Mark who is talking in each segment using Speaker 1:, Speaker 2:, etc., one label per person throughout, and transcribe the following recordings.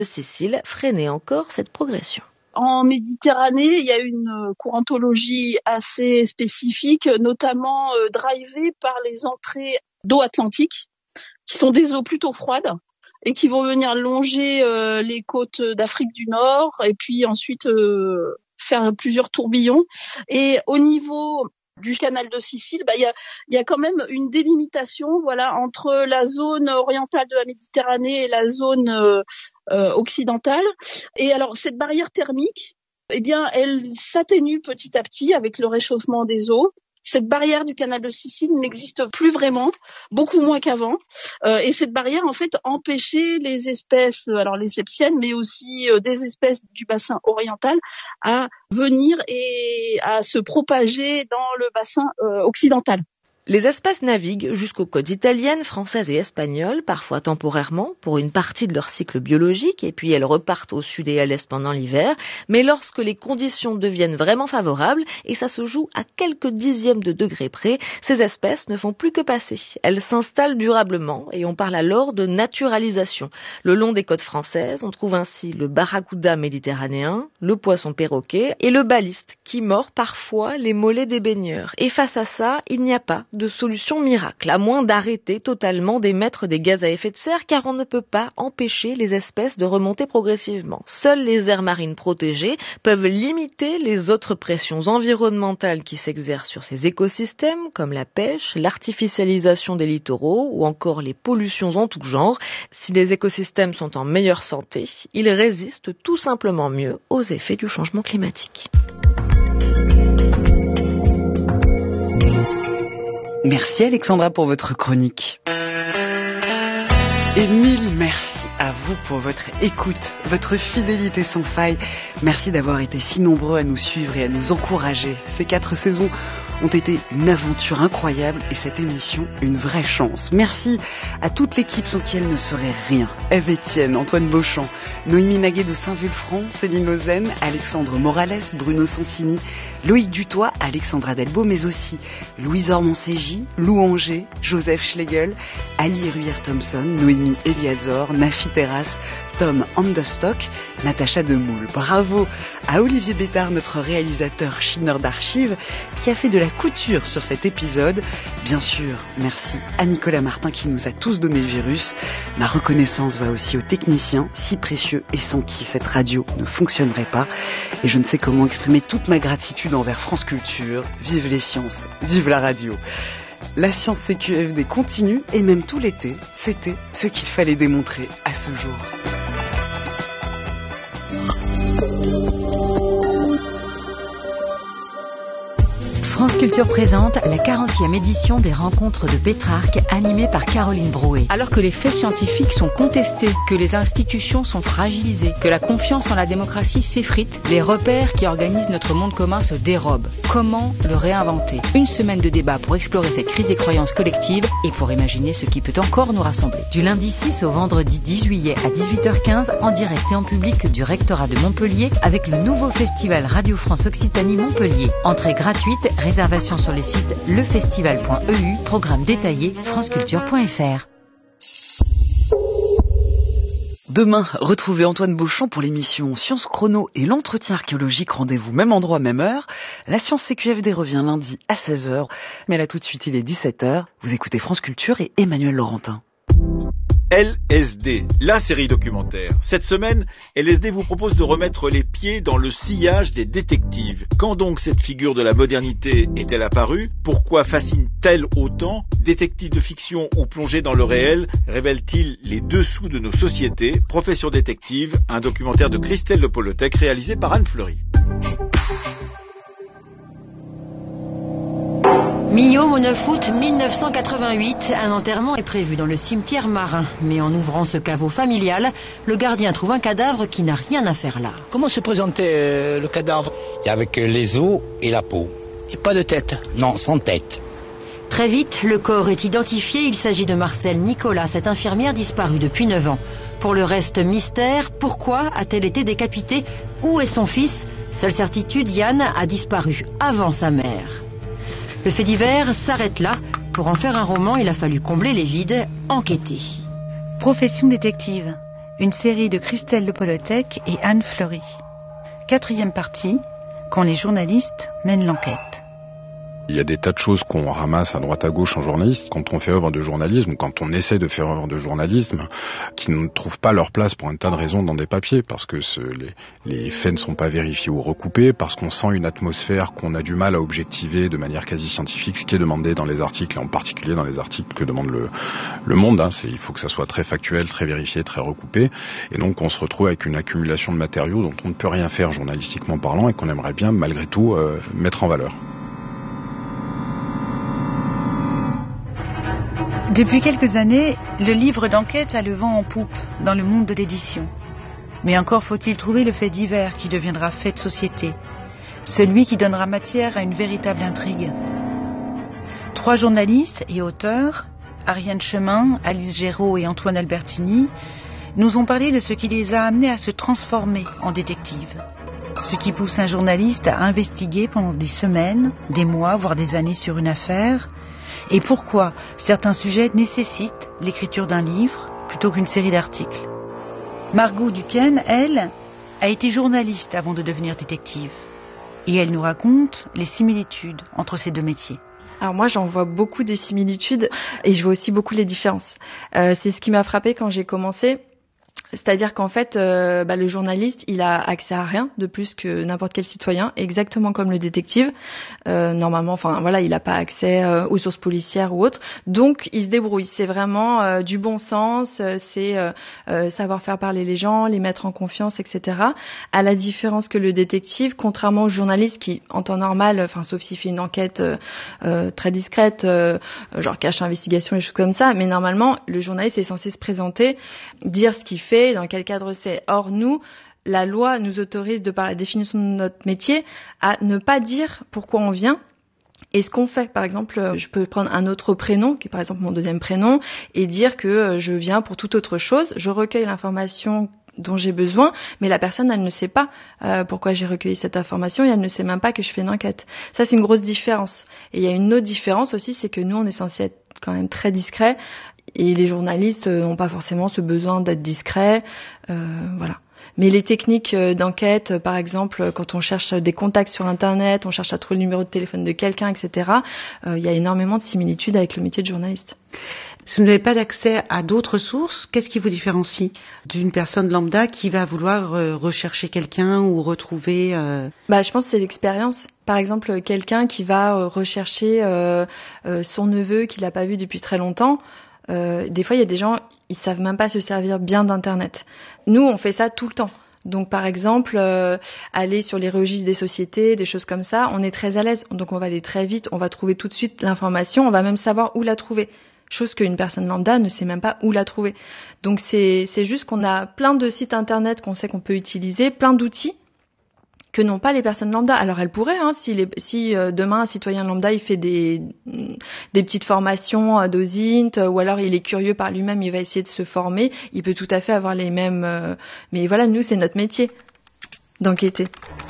Speaker 1: de Sicile freinait encore cette progression.
Speaker 2: En Méditerranée, il y a une courantologie assez spécifique, notamment drivée par les entrées d'eau atlantique, qui sont des eaux plutôt froides et qui vont venir longer les côtes d'Afrique du Nord et puis ensuite faire plusieurs tourbillons. Et au niveau du canal de Sicile, il y a quand même une délimitation, entre la zone orientale de la Méditerranée et la zone occidentale. Et alors cette barrière thermique, elle s'atténue petit à petit avec le réchauffement des eaux. Cette barrière du canal de Sicile n'existe plus vraiment, beaucoup moins qu'avant. Et cette barrière, en fait, empêchait les espèces, alors les septiennes, mais aussi des espèces du bassin oriental, à venir et à se propager dans le bassin occidental.
Speaker 1: Les espèces naviguent jusqu'aux côtes italiennes, françaises et espagnoles, parfois temporairement, pour une partie de leur cycle biologique, et puis elles repartent au sud et à l'est pendant l'hiver. Mais lorsque les conditions deviennent vraiment favorables, et ça se joue à quelques dixièmes de degrés près, ces espèces ne font plus que passer. Elles s'installent durablement, et on parle alors de naturalisation. Le long des côtes françaises, on trouve ainsi le barracuda méditerranéen, le poisson perroquet et le baliste, qui mord parfois les mollets des baigneurs. Et face à ça, il n'y a pas de solution miracle, à moins d'arrêter totalement d'émettre des gaz à effet de serre, car on ne peut pas empêcher les espèces de remonter progressivement. Seules les aires marines protégées peuvent limiter les autres pressions environnementales qui s'exercent sur ces écosystèmes, comme la pêche, l'artificialisation des littoraux ou encore les pollutions en tout genre. Si les écosystèmes sont en meilleure santé, ils résistent tout simplement mieux aux effets du changement climatique.
Speaker 3: Merci Alexandra pour votre chronique. Et mille merci à vous pour votre écoute, votre fidélité sans faille. Merci d'avoir été si nombreux à nous suivre et à nous encourager. Ces 4 saisons ont été une aventure incroyable et cette émission une vraie chance. Merci à toute l'équipe sans qui elle ne serait rien. Ève Etienne, Antoine Beauchamp, Noémie Naguet de Saint-Vulfranc, Céline Ozen, Alexandre Morales, Bruno Sansini, Loïc Dutoit, Alexandra Delbo, mais aussi Louise Ormond-Ségy, Lou Anger, Joseph Schlegel, Ali Ruyer-Thompson, Noémie Eliazor, Nafi Terrasse, Tom Anderstock, Natacha Demoule. Bravo à Olivier Bétard, notre réalisateur chineur d'archives, qui a fait de la couture sur cet épisode. Bien sûr, merci à Nicolas Martin qui nous a tous donné le virus. Ma reconnaissance va aussi aux techniciens, si précieux et sans qui cette radio ne fonctionnerait pas. Et je ne sais comment exprimer toute ma gratitude envers France Culture. Vive les sciences, vive la radio. La science CQFD continue et même tout l'été, c'était ce qu'il fallait démontrer à ce jour.
Speaker 4: France Culture présente la 40e édition des Rencontres de Pétrarque, animée par Caroline Brouet.
Speaker 5: Alors que les faits scientifiques sont contestés, que les institutions sont fragilisées, que la confiance en la démocratie s'effrite, les repères qui organisent notre monde commun se dérobent. Comment le réinventer? Une semaine de débat pour explorer cette crise des croyances collectives et pour imaginer ce qui peut encore nous rassembler.
Speaker 4: Du lundi 6 au vendredi 10 juillet à 18h15, en direct et en public du rectorat de Montpellier, avec le nouveau festival Radio France Occitanie Montpellier. Entrée gratuite, réservation sur les sites lefestival.eu, programme détaillé franceculture.fr.
Speaker 3: Demain, retrouvez Antoine Beauchamp pour l'émission Science Chrono et l'entretien archéologique. Rendez-vous même endroit, même heure. La Science CQFD revient lundi à 16h. Mais là tout de suite, il est 17h. Vous écoutez France Culture et Emmanuel Laurentin.
Speaker 6: LSD, la série documentaire. Cette semaine, LSD vous propose de remettre les pieds dans le sillage des détectives. Quand donc cette figure de la modernité est-elle apparue? Pourquoi fascine-t-elle autant? Détectives de fiction ou plongés dans le réel révèlent-ils les dessous de nos sociétés? Profession détective, un documentaire de Christelle Le Polotec réalisé par Anne Fleury.
Speaker 7: Millau, au 9 août 1988, un enterrement est prévu dans le cimetière marin. Mais en ouvrant ce caveau familial, le gardien trouve un cadavre qui n'a rien à faire là.
Speaker 8: Comment se présentait le cadavre?
Speaker 9: Avec les os et la peau.
Speaker 8: Et pas de tête?
Speaker 9: Non, sans tête.
Speaker 7: Très vite, le corps est identifié. Il s'agit de Marcel Nicolas, cette infirmière disparue depuis 9 ans. Pour le reste, mystère. Pourquoi a-t-elle été décapitée? Où est son fils? Seule certitude, Yann a disparu avant sa mère. Le fait divers s'arrête là. Pour en faire un roman, il a fallu combler les vides, enquêter.
Speaker 10: Profession détective.
Speaker 5: une série de Christelle Le Polotec et Anne Fleury. 4e partie, quand les journalistes mènent l'enquête.
Speaker 10: Il y a des tas de choses qu'on ramasse à droite à gauche en journaliste quand on fait œuvre de journalisme ou quand on essaie de faire œuvre de journalisme qui ne trouvent pas leur place pour un tas de raisons dans des papiers, parce que les faits ne sont pas vérifiés ou recoupés, parce qu'on sent une atmosphère qu'on a du mal à objectiver de manière quasi scientifique, ce qui est demandé dans les articles, et en particulier dans les articles que demande le Monde. Il faut que ça soit très factuel, très vérifié, très recoupé, et donc on se retrouve avec une accumulation de matériaux dont on ne peut rien faire journalistiquement parlant et qu'on aimerait bien malgré tout mettre en valeur.
Speaker 5: Depuis quelques années, le livre d'enquête a le vent en poupe dans le monde de l'édition. Mais encore faut-il trouver le fait divers qui deviendra fait de société, celui qui donnera matière à une véritable intrigue. 3 journalistes et auteurs, Ariane Chemin, Alice Géraud et Antoine Albertini, nous ont parlé de ce qui les a amenés à se transformer en détectives. Ce qui pousse un journaliste à investiguer pendant des semaines, des mois, voire des années sur une affaire. Et pourquoi certains sujets nécessitent l'écriture d'un livre plutôt qu'une série d'articles. Margot Duquesne, elle, a été journaliste avant de devenir détective. Et elle nous raconte les similitudes entre ces 2 métiers.
Speaker 11: Alors moi, j'en vois beaucoup des similitudes et je vois aussi beaucoup les différences. C'est ce qui m'a frappé quand j'ai commencé. C'est-à-dire qu'en fait, le journaliste, il a accès à rien de plus que n'importe quel citoyen, exactement comme le détective. Normalement, il n'a pas accès aux sources policières ou autres. Donc, il se débrouille. C'est vraiment du bon sens, c'est savoir faire parler les gens, les mettre en confiance, etc. À la différence que le détective, contrairement au journaliste qui, en temps normal, sauf s'il fait une enquête très discrète, genre cache investigation et choses comme ça, mais normalement, le journaliste est censé se présenter, dire ce qu'il fait, dans quel cadre c'est. Or, nous, la loi nous autorise, de par la définition de notre métier, à ne pas dire pourquoi on vient et ce qu'on fait. Par exemple, je peux prendre un autre prénom, qui est par exemple mon 2e prénom, et dire que je viens pour toute autre chose. Je recueille l'information dont j'ai besoin, mais la personne, elle ne sait pas pourquoi j'ai recueilli cette information et elle ne sait même pas que je fais une enquête. Ça, c'est une grosse différence. Et il y a une autre différence aussi, c'est que nous, on est censé être quand même très discret. Et les journalistes n'ont pas forcément ce besoin d'être discrets, voilà. Mais les techniques d'enquête, par exemple, quand on cherche des contacts sur Internet, on cherche à trouver le numéro de téléphone de quelqu'un, etc., il y a énormément de similitudes avec le métier de journaliste.
Speaker 5: Si vous n'avez pas d'accès à d'autres sources, qu'est-ce qui vous différencie d'une personne lambda qui va vouloir rechercher quelqu'un ou retrouver
Speaker 11: Je pense que c'est l'expérience. Par exemple, quelqu'un qui va rechercher son neveu qu'il n'a pas vu depuis très longtemps. Des fois, il y a des gens, ils savent même pas se servir bien d'Internet. Nous, on fait ça tout le temps. Donc, par exemple, aller sur les registres des sociétés, des choses comme ça, on est très à l'aise. Donc, on va aller très vite, on va trouver tout de suite l'information, on va même savoir où la trouver. Chose qu'une personne lambda ne sait même pas où la trouver. Donc, c'est juste qu'on a plein de sites Internet qu'on sait qu'on peut utiliser, plein d'outils que n'ont pas les personnes lambda. Alors elles pourraient, si demain un citoyen lambda il fait des petites formations d'OSINT, ou alors il est curieux par lui-même, il va essayer de se former, il peut tout à fait avoir les mêmes... mais voilà, nous c'est notre métier d'enquêter.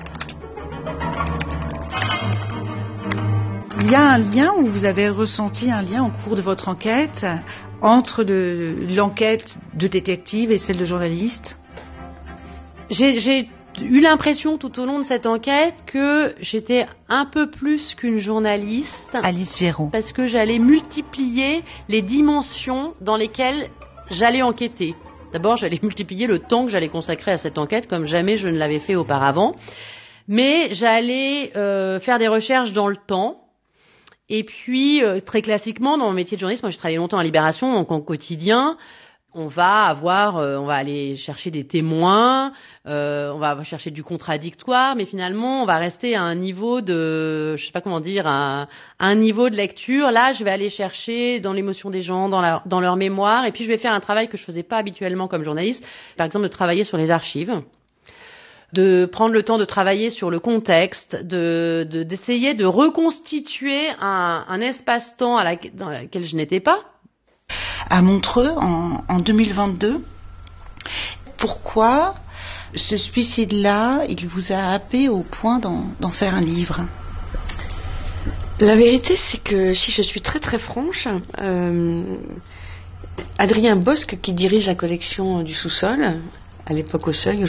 Speaker 5: Il y a un lien, ou vous avez ressenti un lien au cours de votre enquête entre l'enquête de détective et celle de journaliste?
Speaker 12: J'ai eu l'impression tout au long de cette enquête que j'étais un peu plus qu'une journaliste.
Speaker 5: Alice Géraud.
Speaker 12: Parce que j'allais multiplier les dimensions dans lesquelles j'allais enquêter. D'abord, j'allais multiplier le temps que j'allais consacrer à cette enquête comme jamais je ne l'avais fait auparavant. Mais j'allais faire des recherches dans le temps. Et puis, très classiquement, dans mon métier de journaliste, moi j'ai travaillé longtemps à Libération, donc en quotidien, on va aller chercher des témoins, on va chercher du contradictoire, mais finalement, on va rester à un niveau de, un niveau de lecture. Là, je vais aller chercher dans l'émotion des gens, dans leur mémoire, et puis je vais faire un travail que je faisais pas habituellement comme journaliste, par exemple de travailler sur les archives, de prendre le temps de travailler sur le contexte, d'essayer de reconstituer un espace-temps dans lequel je n'étais pas.
Speaker 5: À Montreux, en 2022, pourquoi ce suicide-là, il vous a happé au point d'en faire un livre?
Speaker 13: La vérité, c'est que si je suis très très franche,
Speaker 5: Adrien Bosque, qui dirige la collection du sous-sol, à l'époque au Seuil,